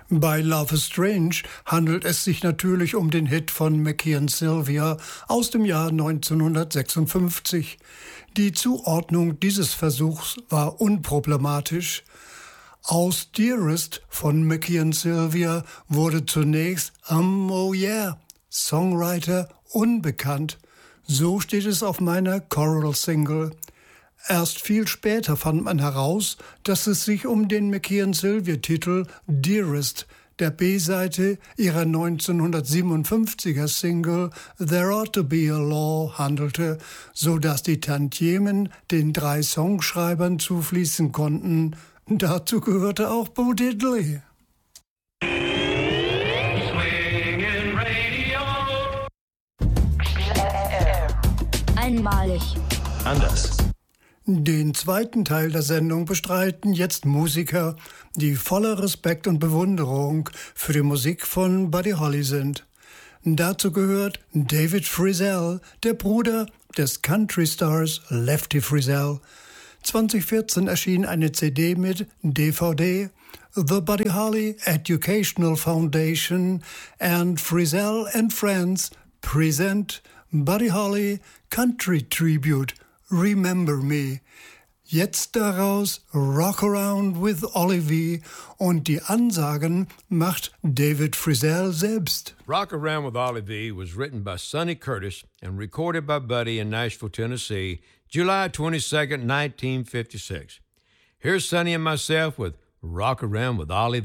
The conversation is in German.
Bei Love is Strange handelt es sich natürlich um den Hit von Mackie und Sylvia aus dem Jahr 1956. Die Zuordnung dieses Versuchs war unproblematisch. Aus Dearest von Mackie und Sylvia wurde zunächst Oh Yeah, Songwriter unbekannt. So steht es auf meiner Choral-Single. Erst viel später fand man heraus, dass es sich um den Mackie und Sylvia-Titel Dearest, der B-Seite ihrer 1957er Single There Ought to Be a Law handelte, so dass die Tantiemen den 3 Songschreibern zufließen konnten. Dazu gehörte auch Bo Diddley. Einmalig. Anders. Den zweiten Teil der Sendung bestreiten jetzt Musiker, die voller Respekt und Bewunderung für die Musik von Buddy Holly sind. Dazu gehört David Frizzell, der Bruder des Country-Stars Lefty Frizzell. 2014 erschien eine CD mit DVD, The Buddy Holly Educational Foundation and Frizzell and Friends present Buddy Holly Country Tribute, Remember Me. Jetzt daraus Rock Around with Olivie und die Ansagen macht David Frizzell selbst. Rock Around with Olivie was written by Sonny Curtis and recorded by Buddy in Nashville, Tennessee, July 22nd, 1956. Here's Sonny and myself with Rock Around with Olivie.